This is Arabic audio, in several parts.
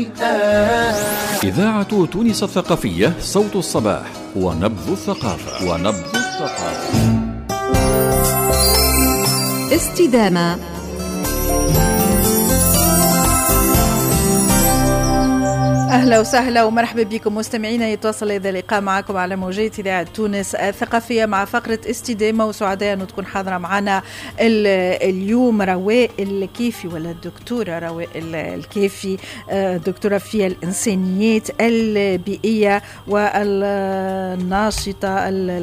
إذاعة تونس الثقافية، صوت الصباح ونبض الثقافة. استدامة. أهلا وسهلا ومرحبا بكم مستمعينا. يتواصل إذا اللقاء معكم على موجات إذاعة تونس الثقافية مع فقرة استدامة، وسعداء أن تكون حاضرة معنا اليوم رواء الكيفي، ولا الدكتورة رواء الكيفي، دكتورة في الإنسانيات البيئية والناشطة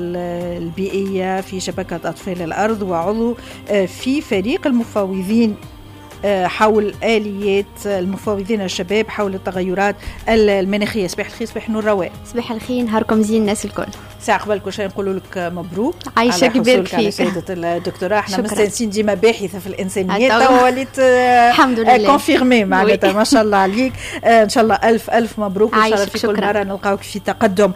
البيئية في شبكة أطفال الأرض، وعضو في فريق المفاوضين حول آليات المفاوضين الشباب حول التغيرات المناخية. صباح الخير، صباح نور رواء. صباح الخير، نهاركم زين الناس الكل. ساعة قبل كل شيء نقول لك مبروك عايشك بارك فيك على سيدة الدكتوراه. احنا مستانسين ديما باحثة في الإنسانيات، وليت الحمد لله كونفيرمي معناتها. ما شاء الله عليك، ان شاء الله ألف مبروك، وان شاء الله في كل مرة نلقاوك في تقدم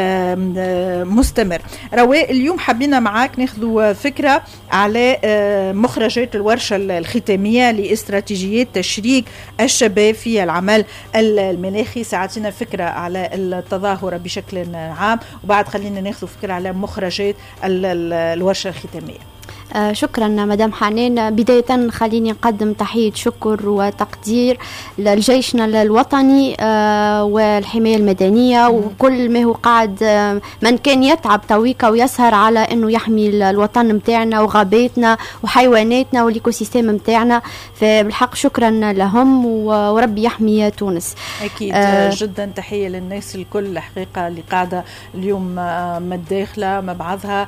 مستمر. رواء، اليوم حبينا معاك ناخذوا فكرة على مخرجات الورشة الختامية لاستراتيجيات تشريك الشباب في العمل المناخي. ساعتنا فكرة على التظاهرة بشكل عام، وبعد خلينا ناخذ فكرة على مخرجات الورشة الختامية. شكرا مدام حنان. بداية خليني نقدم تحية شكر وتقدير لجيشنا الوطني والحماية المدنية وكل ما هو قاعد من كان يتعب تويكا ويسهر على أنه يحمي الوطن متاعنا وغاباتنا وحيواناتنا والإيكوسيستم متاعنا. فبالحق شكرا لهم وربي يحمي تونس. أكيد جدا تحية للناس الكل حقيقة اللي قاعدة اليوم متداخلة مع بعضها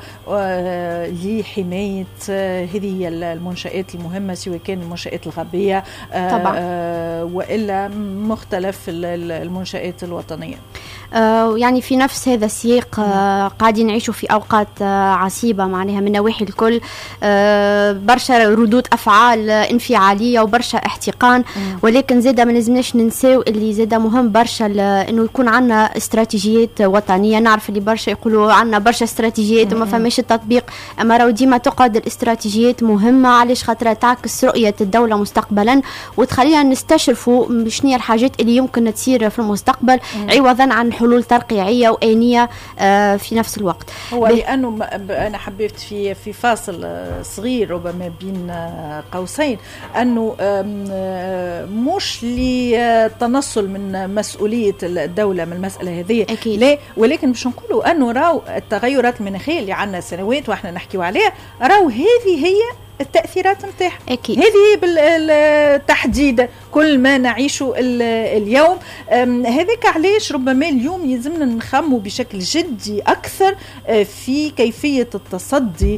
لحماية هذه المنشآت المهمة، سواء كان المنشآت الغابية طبعا وإلا مختلف المنشآت الوطنية. يعني في نفس هذا السياق قاعدين نعيشوا في أوقات عصيبة معناها من نواحي الكل، برشا ردود أفعال انفعالية وبرشا احتقان، ولكن زادة ما لازمناش ننساو اللي زادة مهم برشا إنه يكون عنا استراتيجيات وطنية. نعرف اللي برشا يقولوا عنا برشا استراتيجيات وما فماش التطبيق، أما راهو ديما تقعد الاستراتيجيات مهمة علاش خاطر تعكس رؤية الدولة مستقبلا وتخلينا نستشرفوا شنو الحاجات اللي يمكن تصير في المستقبل عوضا عن حلول ترقيعية وآنية في نفس الوقت. هو لأنه أنا حبيت في فاصل صغير ربما بين قوسين أنه مش لتنصل من مسؤولية الدولة من المسألة هذه، لا، ولكن باش نقولوا أنه راو التغيرات المناخية اللي عنا سنوات وإحنا نحكيو عليها، راو هذه هي التأثيرات متاعها. هذه بالتحديد كل ما نعيشه اليوم. هذاك علاش ربما اليوم يلزمنا نخمو بشكل جدي أكثر في كيفية التصدي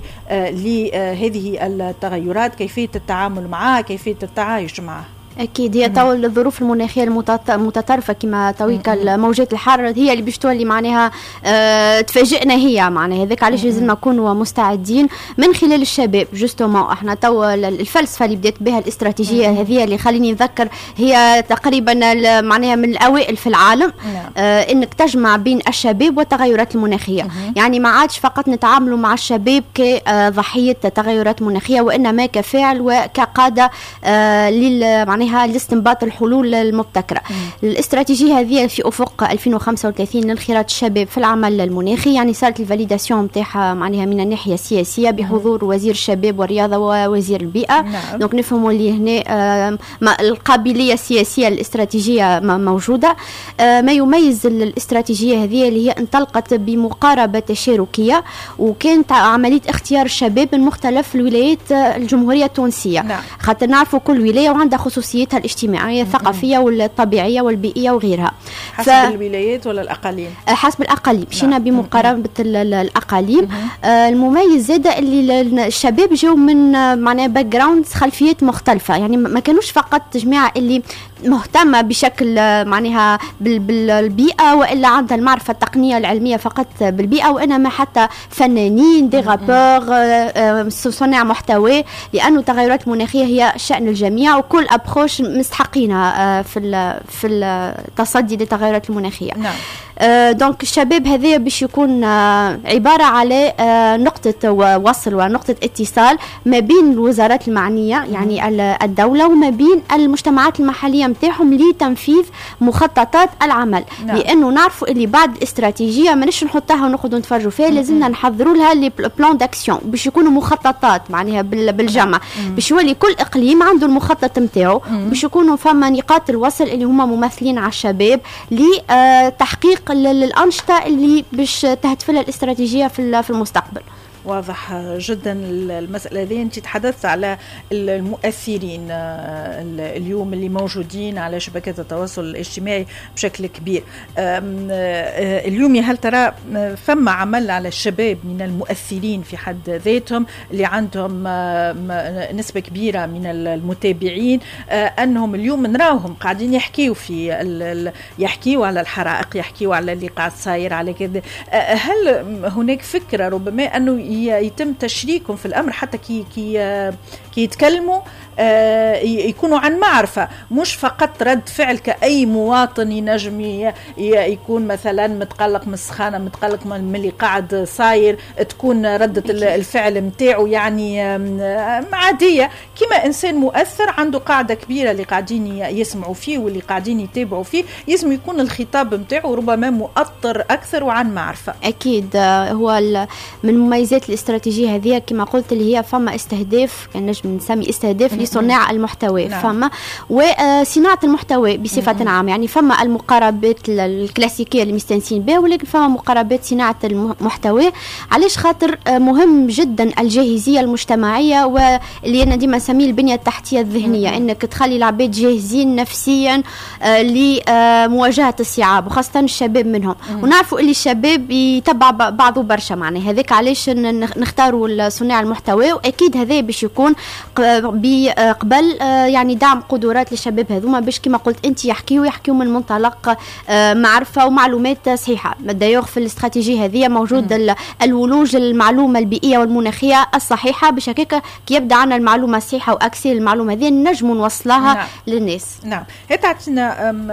لهذه التغيرات، كيفية التعامل معها، كيفية التعايش معها. أكيد هي طول الظروف المناخية المتطرفة كما تويك الموجات الحارة هي اللي باش تولي معناها تفاجئنا هي معناها. هذاك علاش لازم نكونوا مستعدين من خلال الشباب. جوستومون احنا تو الفلسفة اللي بدأت بها الاستراتيجية هذه اللي خليني نذكر هي تقريبا معناها من الأوائل في العالم، انك تجمع بين الشباب والتغيرات المناخية. يعني ما عادش فقط نتعاملوا مع الشباب كضحية تغيرات مناخية، وإنما كفاعل وكقادة معناها لاستنباط الحلول المبتكرة. الاستراتيجية هذه في أفق 2035 لانخراط الشباب في العمل المناخي، يعني صارت الفاليداسيون متاعها معناها من الناحية السياسية بحضور وزير الشباب والرياضة ووزير البيئة. دونك نفهموا اللي هنا القابلية السياسية للاستراتيجية موجودة. ما يميز الاستراتيجية هذه اللي هي انطلقت بمقاربة تشاركية، وكانت عملية اختيار الشباب من مختلف الولايات الجمهورية التونسية. خاطر نعرفوا كل ولاية وعندها خصوصيتها الاجتماعية الثقافية والطبيعية والبيئية وغيرها. حسب الولايات ولا الأقاليم؟ حسب الأقاليم، مشينا بمقاربة الأقاليم. المميز زادة اللي الشباب جو من معناها باك جراوند خلفيات مختلفة، يعني ما كانوش فقط جماعة اللي مهتمة بشكل معناها بالبيئة وإلا عندها المعرفة التقنية العلمية فقط بالبيئة، وإنما حتى فنانين دي غابور صناع محتوى، لأنه التغيرات المناخية هي شأن الجميع وكل أبخوش مستحقينها في التصدي للتغيرات المناخية. دونك الشباب هذا باش يكون عبارة على نقطة وصل ونقطة اتصال ما بين الوزارات المعنية يعني الدولة وما بين المجتمعات المحلية نتاعهم لتنفيذ مخططات العمل. لانه نعرفوا اللي بعد استراتيجيه مانيش نحطها ونقعدوا نتفرجوا فيها، لازمنا نحضروا لها لي بلان داكسيون باش يكونوا مخططات معناها بالجمع، باش يولي كل اقليم عنده المخطط نتاعو، باش يكونوا فما نقاط الوصل اللي هما ممثلين على الشباب لتحقيق الانشطه اللي باش تهدف لها الاستراتيجيه في المستقبل. واضح جدا المسألة دي. أنت تحدثت على المؤثرين اليوم اللي موجودين على شبكات التواصل الاجتماعي بشكل كبير. اليوم هل ترى فما عمل على الشباب من المؤثرين في حد ذاتهم اللي عندهم نسبة كبيرة من المتابعين، أنهم اليوم نراهم قاعدين يحكيوا على الحرائق، يحكيوا على اللي قاعد صاير على كذا. هل هناك فكرة ربما أنه يتم تشريكهم في الأمر حتى كي يتكلموا يكونوا عن معرفة، مش فقط رد فعل كأي مواطن ينجم يكون مثلا متقلق من السخانة، متقلق من اللي قاعد صاير، تكون ردة الفعل متاعه يعني عادية، كما إنسان مؤثر عنده قاعدة كبيرة اللي قاعدين يسمعوا فيه واللي قاعدين يتابعوا فيه، يسمى يكون الخطاب متاعه ربما مؤطر أكثر وعن معرفة. أكيد هو من مميزات الاستراتيجية هذه كما قلت اللي هي فما استهداف، كان نجم نسمي استهداف لصناع المحتوى. نعم. فما وصناعة المحتوى بصفة عامة، يعني فما المقاربات الكلاسيكية اللي مستنسين بها، ولكن فما مقاربات صناعة المحتوى. علاش خاطر مهم جدا الجاهزية المجتمعية، واللي أنا ديما نسميه البنية التحتية الذهنية، إنك تخلي العباد جاهزين نفسيا لمواجهة الصعاب، وخاصة الشباب منهم. ونعرفوا اللي الشباب يتبع بعضه برشا، معنى هذاك علاش نختاروا صناع المحتوى. وأكيد هذا باش يكون قبل يعني دعم قدرات للشباب هذوما، باش كما قلت انت يحكيوا من منطلق معرفه ومعلومات صحيحه. دايوغ في الاستراتيجيه هذه موجود الولوج المعلومه البيئيه والمناخيه الصحيحه، باش هكاك كي يبدا عنا المعلومه الصحيحه واكسير المعلومه هذه نجم نوصلها. نعم. للناس. نعم. تعطينا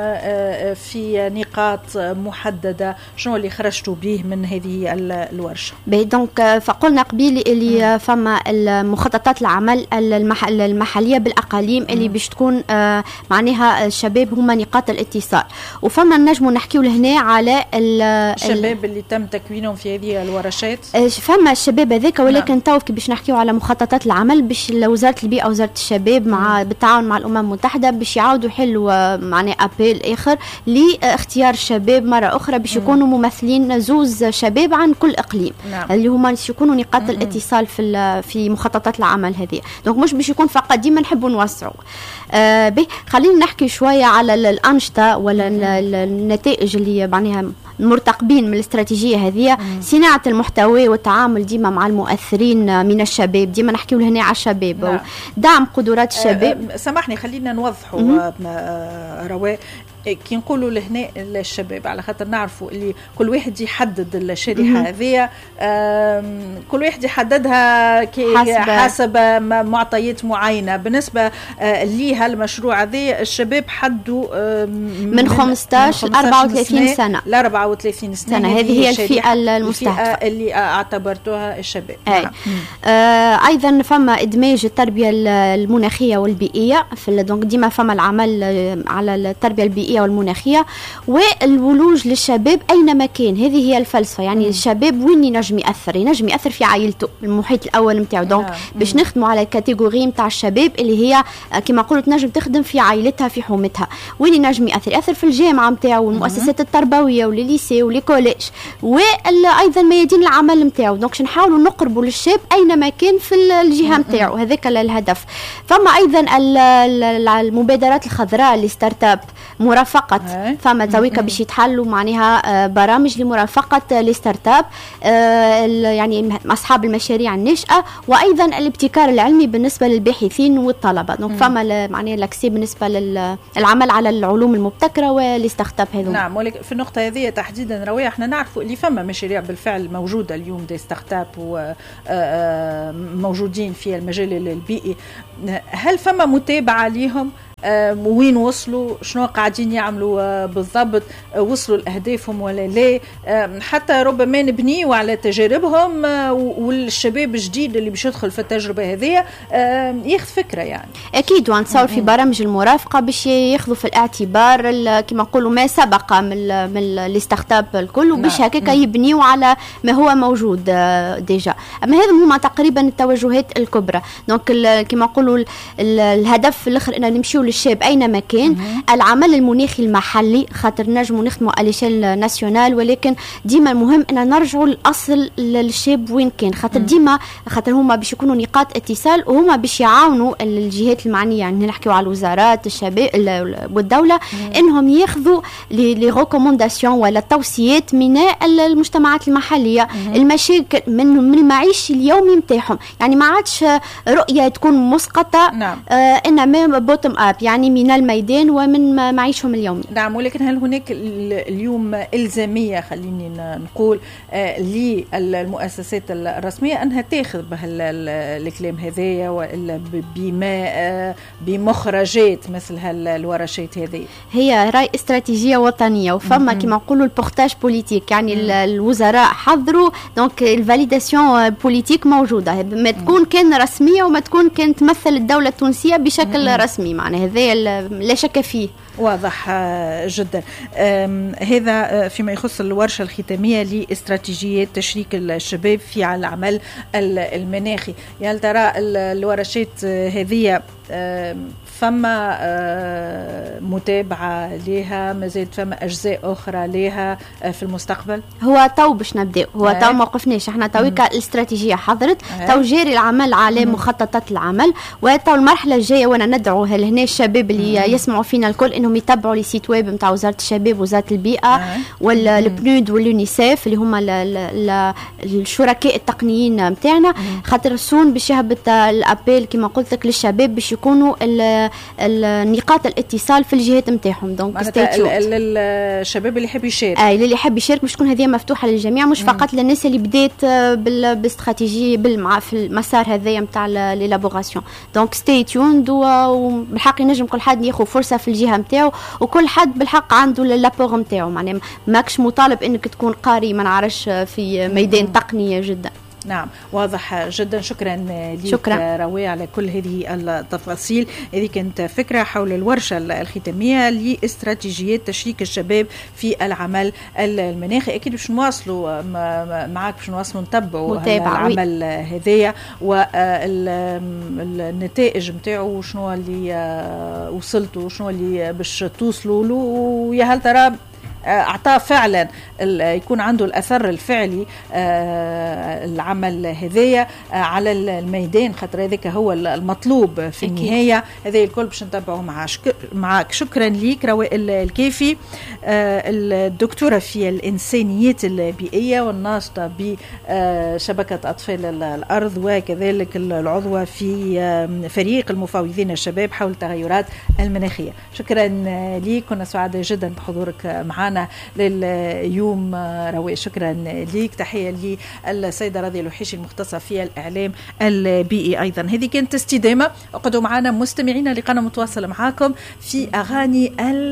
في نقاط محدده شنو اللي خرجتوا به من هذه الورشه؟ دونك فقلنا قبيل اللي فما المخططات العمل المحليه بالاقاليم اللي باش تكون معناها الشباب هما نقاط الاتصال، وفما نجموا نحكيو لهنا على الشباب اللي تم تكوينهم في هذه الورشات. فما الشباب هذاك، ولكن تو كي باش نحكيو على مخططات العمل باش وزاره البيئه وزاره الشباب بالتعاون مع الامم المتحده باش يعاودوا يحلوا معناه ابيل اخر لاختيار الشباب مره اخرى باش يكونوا ممثلين زوز شباب عن كل اقليم. نعم. اللي هما يكونوا نقاط الاتصال في مخططات العمل هذه. دونك مش باش يكون فقط ديما نحبوا نوسعوا. خلينا نحكي شويه على الانشطه ولا النتائج اللي معناها مرتقبين من الاستراتيجيه هذه. صناعه المحتوى والتعامل ديما مع المؤثرين من الشباب، ديما نحكيو هنا على الشباب. نعم. دعم قدرات الشباب. سامحني خلينا نوضحوا رواء كي نقولوا لهنا للشباب، على خاطر نعرفوا اللي كل واحد يحدد الشريحه هذه، كل واحد يحددها حسب معطيات معينه. بالنسبه ليها المشروع هذا الشباب حدوا من 15 ل 34 سنه ل 34 سنه. هذه هي الفئه المستهدفه اللي اعتبرتوها الشباب. نعم. ايضا فما ادماج التربيه المناخيه والبيئيه في دونك ديما فما العمل على التربيه البيئيه والمناخيه والولوج للشباب اينما كان. هذه هي الفلسفه، يعني الشباب وين ينجم ياثر في عائلته، المحيط الاول نتاعو. دونك باش نخدموا على الكاتيجوري نتاع الشباب اللي هي كما قلت نجم تخدم في عائلتها في حومتها. وين ينجم ياثر في الجامعه نتاعو والمؤسسات التربويه والليسي والكوليج وايضا ميادين العمل نتاعو. دونك نحاولوا نقربوا للشاب اينما كان في الجهه نتاعو، هذاك الهدف. فما ايضا المبادرات الخضراء اللي ستارت اب مرافقه، فما تويكا باش يتحلوا معناها برامج لمرافقه الستارت اب يعني اصحاب المشاريع الناشئه، وايضا الابتكار العلمي بالنسبه للباحثين والطلبه. دونك فما معناها لاكسي بالنسبه للعمل على العلوم المبتكره والستارت اب هذو. نعم. ولكن في النقطه هذه تحديدا رويا احنا نعرفوا اللي فما مشاريع بالفعل موجوده اليوم دي ستارت اب وموجودين في المجال البيئي. هل فما متابعه ليهم؟ وين وصلوا، شنو قاعدين يعملوا بالضبط، وصلوا لأهدافهم ولا لا، حتى ربما نبنيوا على تجاربهم والشباب الجديد اللي باش يدخل في التجربة هذه ياخذ فكرة يعني. أكيد، ونتصور في برامج المرافقة باش ياخذوا في الاعتبار كما نقولوا ما سبق من الستارت اب الكل، وباش هكاك يبنيوا على ما هو موجود ديجا. أما هذا هما تقريبا التوجهات الكبرى. دونك كما نقولوا الهدف الاخر ان نمشيو للشاب اينما كان. العمل المناخي المحلي، خاطر نجموا نخدموا على شيل ناسيونال، ولكن ديما المهم ان نرجعوا للاصل للشاب وين كان، خاطر هما باش يكونوا نقاط اتصال، وهما باش يعاونوا الجهات المعنيه، يعني نحكيوا على الوزارات الشباب والدوله انهم ياخذوا لي ريكومونداسيون ولا التوصيات من المجتمعات المحليه، المشاكل من المعيش اليومي نتاعهم. يعني ما عادش رؤيه تكون مسقطه، نعم. انما بوتم اب، يعني من الميدان ومن معيشهم اليومي. نعم، ولكن هل هناك اليوم الزاميه خليني نقول للمؤسسات الرسميه انها تاخذ الكلام هذايا والا بمخرجات مثل الورشات هذه؟ هي راي استراتيجيه وطنيه، وفما كما نقولوا البورتاج بوليتيك، يعني الوزراء حضروا، دونك الفاليداسيون بوليتيك موجوده، ما تكون كان رسميه وما تكون كان تمثل الدوله التونسيه بشكل رسمي، معناها هذا لا شك فيه. واضح جدا. هذا فيما يخص الورشة الختامية لاستراتيجيات تشريك الشباب في العمل المناخي. هل ترى الورشات هذه فما متابعة لها، مازال فما أجزاء أخرى لها في المستقبل؟ هو تو باش نبدأ، هو تو ما وقفناش، احنا تويكا الاستراتيجية حضرت، تو جاري العمل على مخططات العمل، وتو المرحلة الجاية وانا ندعو هنا الشباب اللي يسمعوا فينا الكل انهم يتبعوا لي سيت ويب نتاع وزارة الشباب وزارة البيئة والبنود واليونيسيف اللي هما الشركاء التقنيين نتاعنا، خاطر سون باش يهبط الابيل كما قلت لك للشباب باش يكونوا النقاط الاتصال في الجهات نتاعهم. دونك الشباب اللي يحب يشارك، اللي يحب يشارك باش تكون هذه مفتوحه للجميع، مش فقط للناس اللي بدات باستراتيجيه في المسار هذايا نتاع ليلابوراسيون. دونك ستي تيوند، وبالحق ينجم كل حد ياخذ فرصه في الجهه نتاعو، وكل حد بالحق عنده لابور نتاعو، معناها ماكش مطالب انك تكون قاري ما نعرفش في ميدان تقنيه جدا. نعم، واضح جدا. شكرا لك روي على كل هذه التفاصيل. هذه كانت فكرة حول الورشة الختامية لاستراتيجيات تشريك الشباب في العمل المناخي. أكيد باش نواصلوا معك، باش نواصلوا نتبعوا العمل هذايا والنتائج متاعه، شنو اللي وصلتوا، شنو اللي باش توصلوا له، ويا هل ترى أعطاه فعلا يكون عنده الأثر الفعلي العمل هذايا على الميدان، خاطر هذاك هو المطلوب في النهاية. هذا الكل باش نتابعه معك. شكرا ليك روائل الكافي، الدكتورة في الإنسانيات البيئية والناشطة بشبكة أطفال الأرض، وكذلك العضوة في فريق المفاوضين الشباب حول التغيرات المناخية. شكرا ليك، كنا سعداء جدا بحضورك معنا لليوم روي. شكرا ليك. تحية للسيدة راضية الوحيشي المختصة في الإعلام البيئي أيضا. هذه كانت استدامة، وقدوا معنا مستمعينا لقناة متواصلة معاكم في أغاني